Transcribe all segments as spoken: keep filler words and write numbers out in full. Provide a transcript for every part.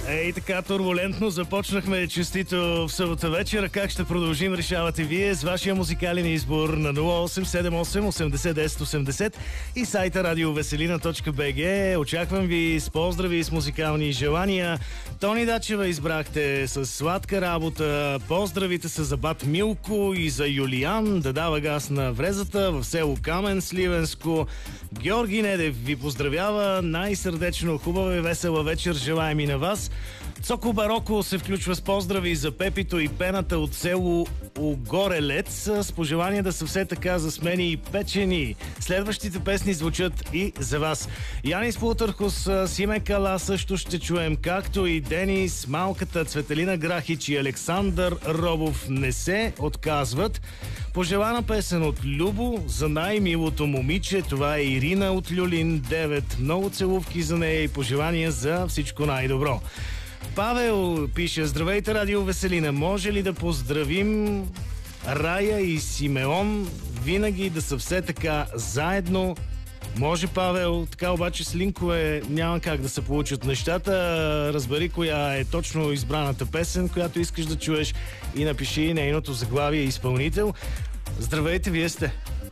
Ей, така турбулентно започнахме честито в събота вечер. Как ще продължим, решавате вие с вашия музикален избор на нула осем седем осем осемдесет десет осемдесет и сайта радиовеселина точка би джи. Очаквам ви с поздрави и с музикални желания. Тони Дачева избрахте с сладка работа. Поздравите са за бат Милко и за Юлиан да дава газ на врезата в село Камен, Сливенско. Георги Недев ви поздравява. Най-сърдечно хубава и весела вечер желаем и на вас. Цоко Бароко се включва с поздрави за Пепито и Пената от село Огорелец с пожелание да са все така засмени и печени. Следващите песни звучат и за вас. Янис Плутърхус, Симе Кала също ще чуем, както и Денис, малката Цветелина Грахич и Александър Робов не се отказват. Пожелана песен от Любо за най-милото момиче. Това е Ирина от Люлин девет. Много целувки за нея и пожелания за всичко най-добро. Павел пише: здравейте, Радио Веселина. Може ли да поздравим Рая и Симеон? Винаги да са все така заедно. Може, Павел, така обаче с линкове няма как да се получат нещата. Разбери коя е точно избраната песен, която искаш да чуеш, и напиши нейното заглавие и изпълнител. Здравейте, вие сте.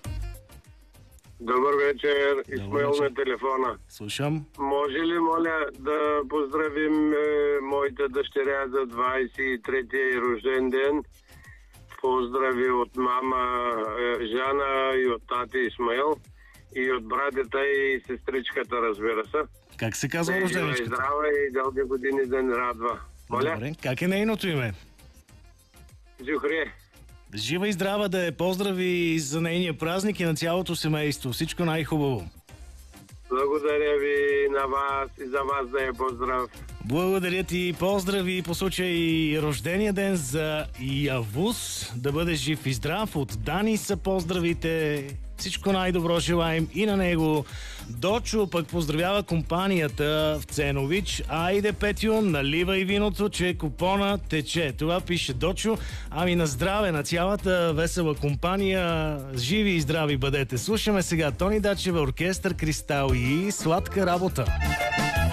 Добър вечер, Исмаил на телефона. Слушам. Може ли, моля, да поздравим е, моята дъщеря за двадесет и третия рожден ден? Поздрави от мама е, Жана и от тати Исмаил и от братята и сестричката, разбира се. Как се казва рожденичката? И здрава и дълги години да ни радва. Моля? Добре, как е нейното име? Зюхре. Жива и здрава да е. Поздрави за нейния празник и на цялото семейство. Всичко най-хубаво. Благодаря ви на вас и за вас да е поздрав. Благодаря ти. Поздрави по случай рождения ден за Явус. Да бъде жив и здрав. От Дани са поздравите. Всичко най-добро желаем и на него. Дочо пък поздравява компанията в Ценович. Айде, Петю, наливай виното, че купона тече. Това пише Дочо. Ами на здраве на цялата весела компания. Живи и здрави бъдете. Слушаме сега Тони Дачева, оркестър Кристал и сладка работа.